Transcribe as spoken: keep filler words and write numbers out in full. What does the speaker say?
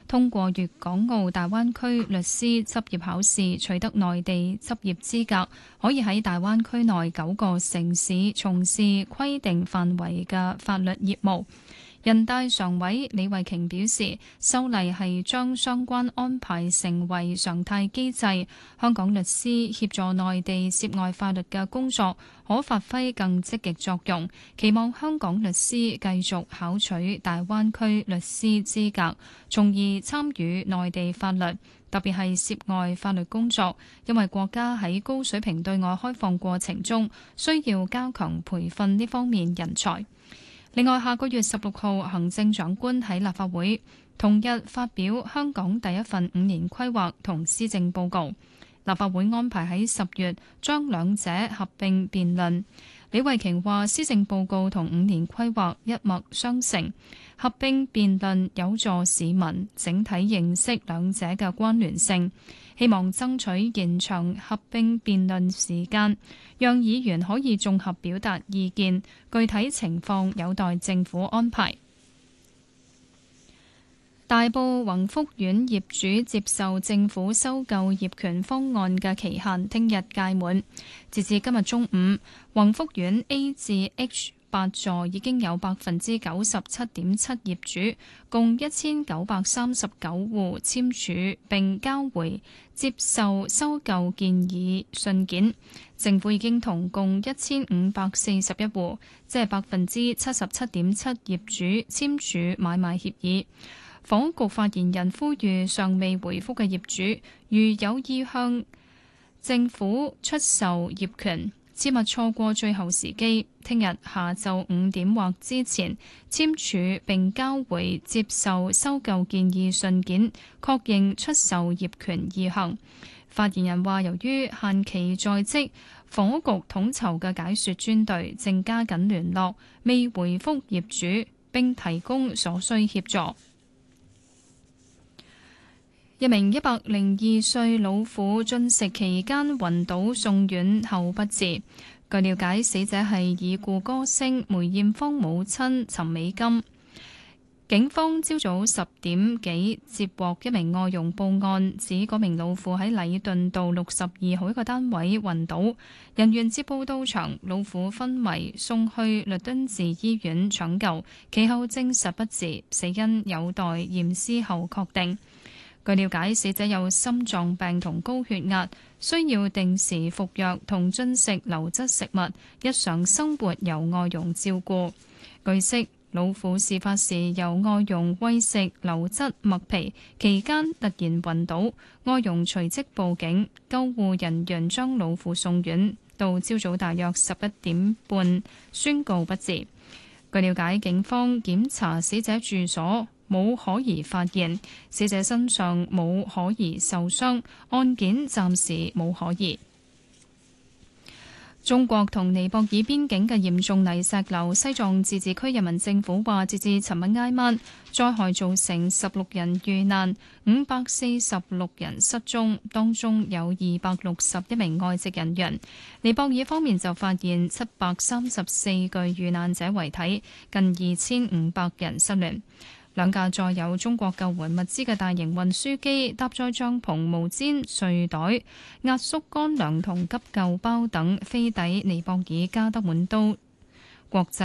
通過粵港澳大灣區律師執業考試取得內地執業資格，可以喺大灣區內九個城市從事規定範圍嘅法律業務。人大常委李慧瓊表示，修例係將相關安排成為常態機制，香港律師協助內地涉外法律嘅工作可發揮更積極作用。期望香港律師繼續考取大灣區律師資格，從而參與內地法律，特別係涉外法律工作，因為國家喺高水平對外開放過程中，需要加強培訓呢方面人才。另外，下個月十六號，行政長官喺立法會同日發表香港第一份五年規劃同施政報告。立法會安排喺十月將兩者合併辯論。李慧瓊話：施政報告同五年規劃一脈相承，合併辯論有助市民整體認識兩者嘅關聯性。希望爭取延長合併辯論時間，讓議員可以綜合表達意見，具體情況有待政府安排。大埔宏福苑業主接受政府收購業權方案嘅期限聽日屆滿，截至今日中午，宏福苑 A 至 H 八座已經有百分之九十七點七業主，共一千九百三十九戶簽署並交回接受收購建議信件。政府已經同共一千五百四十一戶，即係百分之七十七點七業主簽署買賣協議。房屋局發言人呼籲尚未回覆嘅業主，如有意向政府出售業權，切勿錯過最後時機，聽日下晝五點或之前簽署並交回接受收購建議信件，確認出售業權意向。發言人話，由於限期在即，房屋局統籌嘅解說專隊正加緊聯絡未回覆業主，並提供所需協助。一名一百零二歲老婦進食期間暈倒送院後不治。據了解，死者係已故歌星梅艷芳母親陳美金。警方朝早十點幾接獲一名外傭報案，指嗰名老婦喺禮頓道六十二號一個單位暈倒，人員接報到場，老婦昏迷送去律敦治醫院搶救，其後證實不治，死因有待驗屍後確定。據了解，死者有心臟病同高血壓，需要定時服藥同進食流質食物，日常生活由外傭照顧。據悉，老婦事發時由外傭餵食流質麥皮，期間突然暈倒，外傭隨即報警，救護人員將老婦送院，到朝早大約十一點半宣告不治。據了解，警方檢查死者住所，冇可疑發現，死者身上冇可疑受傷，案件暫時冇可疑。中國同尼泊爾邊境嘅嚴重泥石流，西藏自治區人民政府話，截至尋日挨晚，災害造成十六人遇難，五百四十六人失蹤，當中有二百六十一名外籍人員。尼泊爾方面就發現七百三十四具遇難者遺體，近二千五百人失聯。兩架載有中國救援物資嘅大型運輸機，搭載帳篷、毛氈、睡袋、壓縮乾糧同急救包等，飛抵尼泊爾加德滿都國際